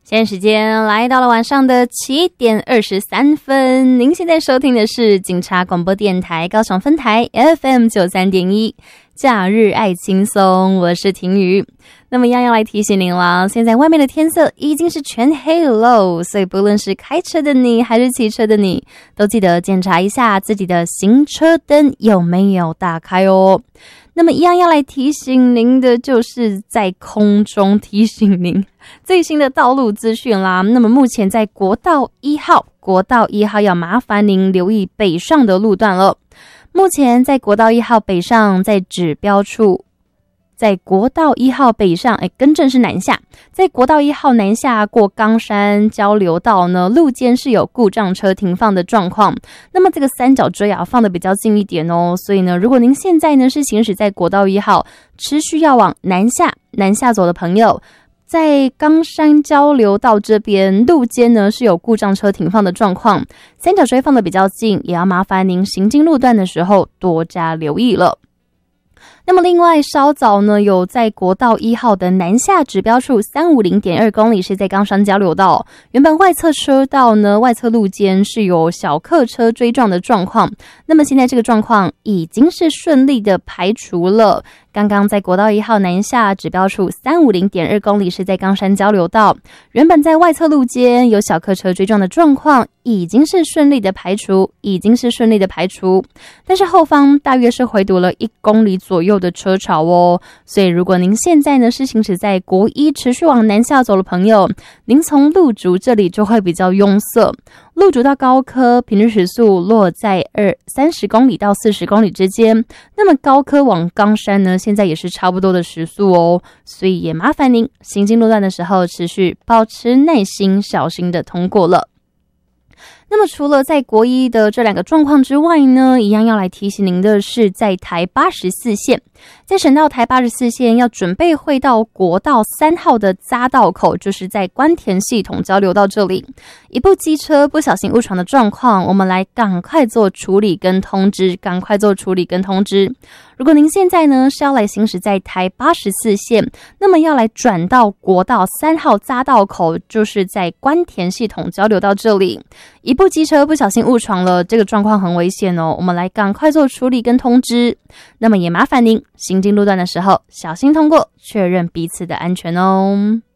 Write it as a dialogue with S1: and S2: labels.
S1: 现在时间来到了晚上的7点23分，您现在收听的是警察广播电台高雄分台 FM 93.1假日爱轻松，我是婷宇。那么要来提醒您啦，现在外面的天色已经是全黑了，所以不论是开车的你还是骑车的你，都记得检查一下自己的行车灯有没有打开哦。那么一样要来提醒您的，就是在空中提醒您最新的道路资讯啦。那么目前在国道1号要麻烦您留意北上的路段了。目前在国道1号北上，在指标处，在国道1号北上，更正是南下，在国道1号南下过冈山交流道呢，路肩是有故障车停放的状况。那么这个三角锥啊放的比较近一点哦，所以呢，如果您现在呢是行驶在国道1号，持续要往南下走的朋友，在冈山交流道这边路肩呢是有故障车停放的状况，三角锥放的比较近，也要麻烦您行经路段的时候多加留意了。那么另外稍早呢，有在国道1号的南下指标处 350.2 公里是在冈山交流道，原本外侧车道呢，外侧路肩是有小客车追撞的状况，那么现在这个状况已经是顺利的排除了。刚刚在国道1号南下指标处 350.2 公里是在冈山交流道，原本在外侧路肩有小客车追撞的状况已经是顺利的排除，但是后方大约是回堵了1公里左右的车潮哦，所以如果您现在呢是行驶在国1持续往南下走的朋友，您从路竹这里就会比较拥塞，路竹到高科平均时速落在30公里到40公里之间，那么高科往冈山呢现在也是差不多的时速哦，所以也麻烦您行经路段的时候持续保持耐心，小心的通过了。那么除了在国1的这2个状况之外呢，一样要来提醒您的是，在台84线，在省道台84线要准备会到国道3号的匝道口，就是在关田系统交流道这里，一部机车不小心误闯的状况，我们来赶快做处理跟通知。如果您现在呢是要来行驶在台84线，那么要来转到国道3号匝道口，就是在关田系统交流道这里，一部机车不小心误闯了，这个状况很危险哦，我们来赶快做处理跟通知。那么也麻烦您行经路段的时候小心通过，确认彼此的安全哦。